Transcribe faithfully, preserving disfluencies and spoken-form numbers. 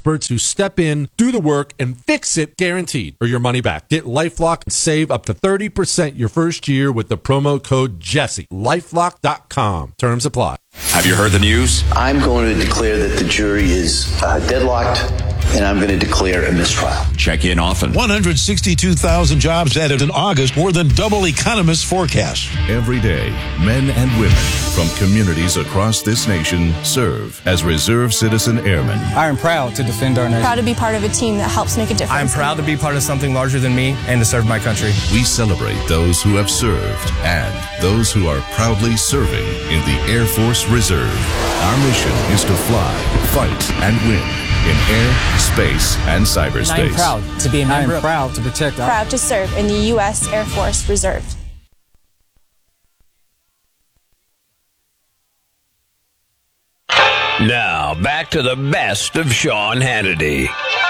experts who step in, do the work, and fix it guaranteed or your money back. Get LifeLock and save up to thirty percent your first year with the promo code Jesse. LifeLock dot com. Terms apply. Have you heard the news? I'm going to declare that the jury is uh, deadlocked, and I'm going to declare a mistrial. Check in often. one hundred sixty-two thousand jobs added in August, more than double economists' forecast. Every day, men and women from communities across this nation serve as Reserve Citizen Airmen. I am proud to defend our nation. Proud to be part of a team that helps make a difference. I'm proud to be part of something larger than me and to serve my country. We celebrate those who have served and those who are proudly serving in the Air Force Reserve. Our mission is to fly, fight, and win in air, space, and cyberspace. I am proud to be a member. I am proud to protect our... Proud to serve in the U S Air Force Reserve. Now, back to the best of Sean Hannity.